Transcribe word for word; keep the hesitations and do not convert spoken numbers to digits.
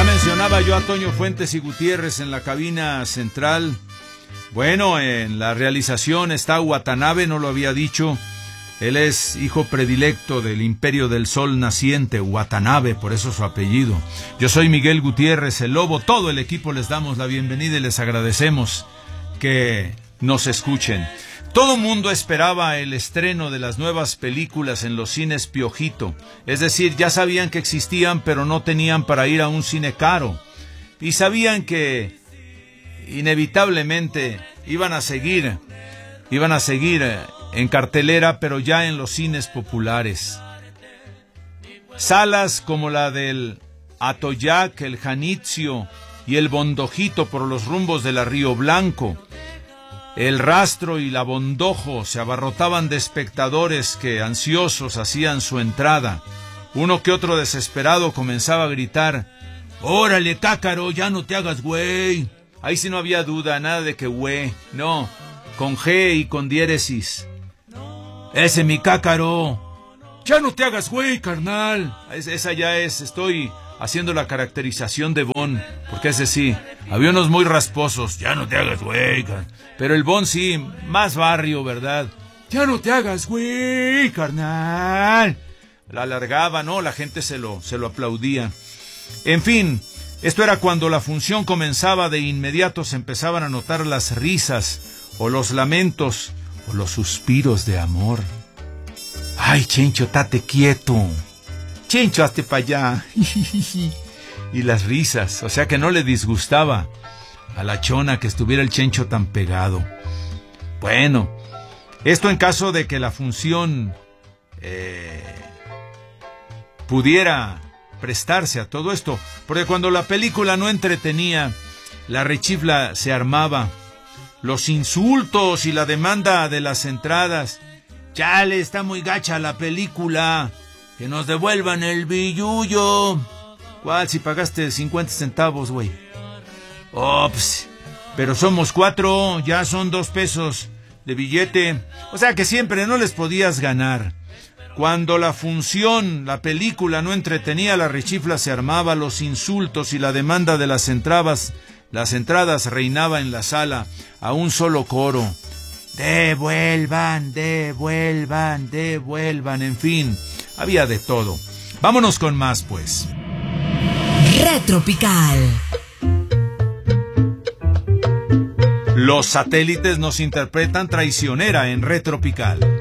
mencionaba yo a Toño Fuentes y Gutiérrez en la cabina central. Bueno, en la realización está Watanabe, no lo había dicho. Él es hijo predilecto del Imperio del Sol Naciente, Watanabe, por eso su apellido. Yo soy Miguel Gutiérrez, el Lobo. Todo el equipo les damos la bienvenida y les agradecemos que nos escuchen. Todo mundo esperaba el estreno de las nuevas películas en los cines Piojito. Es decir, ya sabían que existían, pero no tenían para ir a un cine caro. Y sabían que inevitablemente iban a seguir, iban a seguir en cartelera, pero ya en los cines populares. Salas como la del Atoyac, el Janitzio y el Bondojito por los rumbos de la Río Blanco, el Rastro y la Bondojo se abarrotaban de espectadores que, ansiosos, hacían su entrada. Uno que otro desesperado comenzaba a gritar: ¡Órale, cácaro, ya no te hagas güey! Ahí sí no había duda, nada de que güey, no, con G y con diéresis. ¡Ese mi cácaro! ¡Ya no te hagas güey, carnal! Es, esa ya es, estoy haciendo la caracterización de Bon, porque ese sí, había unos muy rasposos. ¡Ya no te hagas güey! Pero el Bon sí, más barrio, ¿verdad? ¡Ya no te hagas güey, carnal! La alargaba, ¿no? La gente se lo, se lo aplaudía. En fin, esto era cuando la función comenzaba. De inmediato se empezaban a notar las risas, o los lamentos, o los suspiros de amor. ¡Ay, Chencho, tate quieto! ¡Chencho, hazte para allá! Y las risas, o sea que no le disgustaba a la chona que estuviera el Chencho tan pegado. Bueno, esto en caso de que la función eh, pudiera prestarse a todo esto, porque cuando la película no entretenía, la rechifla se armaba. Los insultos y la demanda de las entradas. ¡Chale, está muy gacha la película! ¡Que nos devuelvan el billullo! ¿Cuál? Si pagaste cincuenta centavos, güey. Ops, pero somos cuatro, ya son dos pesos de billete. O sea que siempre no les podías ganar. Cuando la función, la película no entretenía, la rechifla se armaba, los insultos y la demanda de las entradas, las entradas reinaba en la sala a un solo coro. Devuelvan, devuelvan, devuelvan, en fin, había de todo. Vámonos con más, pues. Retropical. Los satélites nos interpretan Traicionera en Retropical.